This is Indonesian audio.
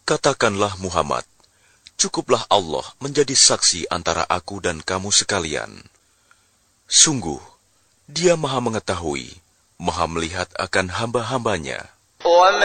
Katakanlah Muhammad, cukuplah Allah menjadi saksi antara aku dan kamu sekalian. Sungguh, Dia Maha mengetahui, Maha melihat akan hamba-hambanya.